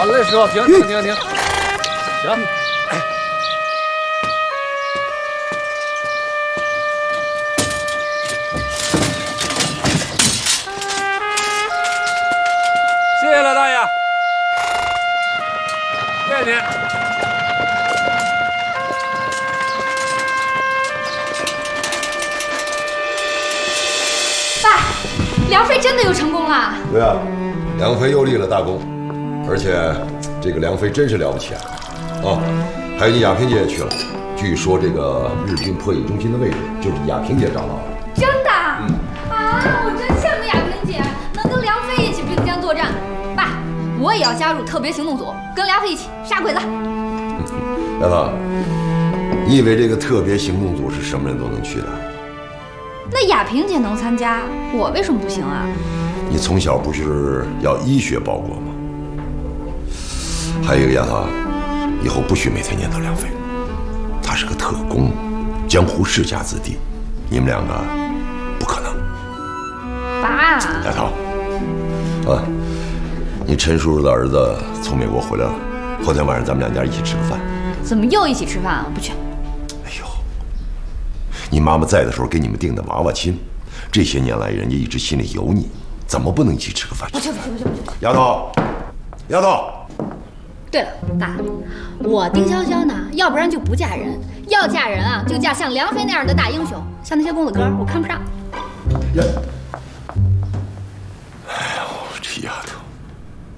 好嘞，师傅，停。行。谢谢了，大爷。谢谢您。 爸，梁飞真的又成功了。 对啊，梁飞又立了大功，而且这个梁飞真是了不起啊！啊，还有你亚萍姐也去了，据说这个日军破译中心的位置就是亚萍姐找到的。 真的？我真羡慕亚萍姐，能跟梁飞一起并肩作战。爸，我也要加入特别行动组，跟梁飞一起杀鬼子。 丫头，你以为这个特别行动组是什么人都能去的？ 那亚萍姐能参加，我为什么不行啊？ 你从小不是要医学报国吗？还有一个丫头，以后不许每天念叨梁飞，他是个特工，江湖世家子弟，你们两个不可能。 爸， 丫头，你陈叔叔的儿子从美国回来了，后天晚上咱们两家一起吃个饭。 怎么又一起吃饭啊？不去。 哎呦，你妈妈在的时候给你们定的娃娃亲，这些年来人家一直心里有你，怎么不能一起吃个饭？ 不去。 丫头。 对了，爸，我丁潇潇呢，要不然就不嫁人，要嫁人啊，就嫁像梁飞那样的大英雄，像那些公子哥，我看不上。 呀。